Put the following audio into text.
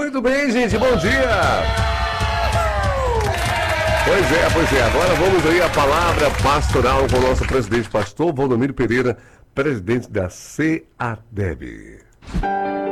Muito bem, gente, bom dia! Pois é, agora vamos aí a palavra pastoral com o nosso presidente pastor Valdomiro Pereira, presidente da CEADEB.